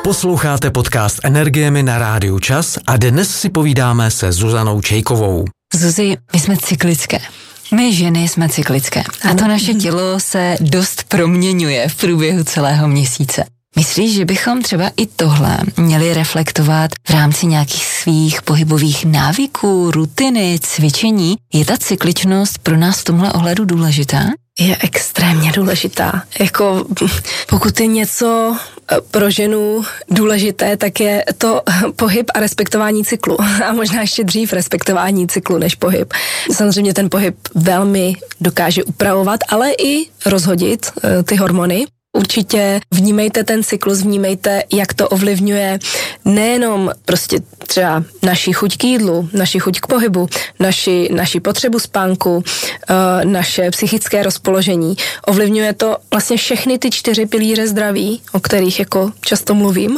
Posloucháte podcast Energiemi na Rádiu Čas a dnes si povídáme se Zuzanou Čejkovou. Zuzi, my jsme cyklické. My ženy jsme cyklické a to naše tělo se dost proměňuje v průběhu celého měsíce. Myslíš, že bychom třeba i tohle měli reflektovat v rámci nějakých svých pohybových návyků, rutiny, cvičení? Je ta cykličnost pro nás v tomhle ohledu důležitá? Je extrémně důležitá. Jako pokud je něco pro ženu důležité, tak je to pohyb a respektování cyklu. A možná ještě dřív respektování cyklu než pohyb. Samozřejmě ten pohyb velmi dokáže upravovat, ale i rozhodit ty hormony. Určitě vnímejte ten cyklus, vnímejte, jak to ovlivňuje nejenom prostě třeba naši chuť k jídlu, naši chuť k pohybu, naši potřebu spánku, naše psychické rozpoložení. Ovlivňuje to vlastně všechny ty 4 pilíře zdraví, o kterých jako často mluvím,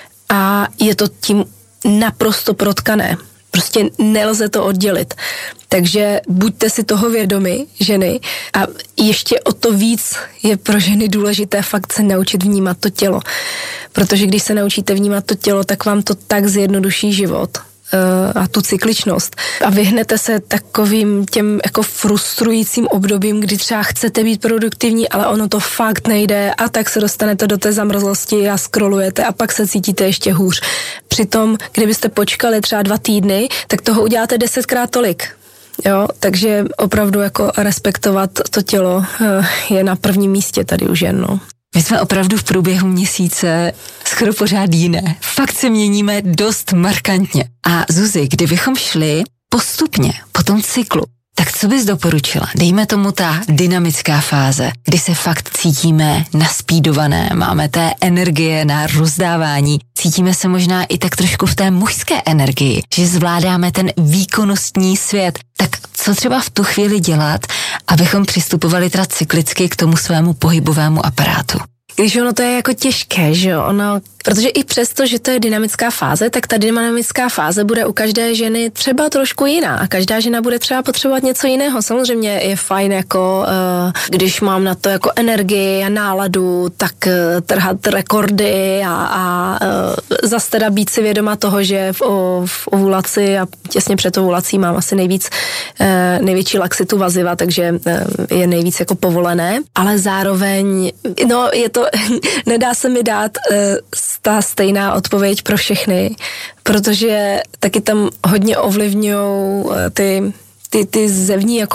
a je to tím naprosto protkané. Prostě nelze to oddělit. Takže buďte si toho vědomi, ženy, a ještě o to víc je pro ženy důležité fakt se naučit vnímat to tělo. Protože když se naučíte vnímat to tělo, tak vám to tak zjednoduší život a tu cykličnost. A vyhnete se takovým těm jako frustrujícím obdobím, kdy třeba chcete být produktivní, ale ono to fakt nejde a tak se dostanete do té zamrzlosti a scrollujete a pak se cítíte ještě hůř. Přitom, kdybyste počkali třeba 2 týdny, tak toho uděláte 10krát tolik. Jo, takže opravdu jako respektovat to tělo je na prvním místě tady u žen, no. My jsme opravdu v průběhu měsíce skoro pořád jiné. Fakt se měníme dost markantně. A Zuzi, kdybychom šli postupně po tom cyklu, tak co bys doporučila? Dejme tomu ta dynamická fáze, kdy se fakt cítíme naspídované, máme té energie na rozdávání, cítíme se možná i tak trošku v té mužské energii, že zvládáme ten výkonnostní svět. Tak co třeba v tu chvíli dělat, abychom přistupovali teda cyklicky k tomu svému pohybovému aparátu? Když ono to je jako těžké, že jo, protože i přesto, že to je dynamická fáze, tak ta dynamická fáze bude u každé ženy třeba trošku jiná a každá žena bude třeba potřebovat něco jiného. Samozřejmě je fajn jako, když mám na to jako energii a náladu, tak trhat rekordy a zase teda být si vědoma toho, že v ovulaci a těsně před ovulací mám asi největší laxitu vaziva, takže je nejvíc jako povolené, ale zároveň, no je to, nedá se mi dát ta stejná odpověď pro všechny, protože taky tam hodně ovlivňují ty zevní jako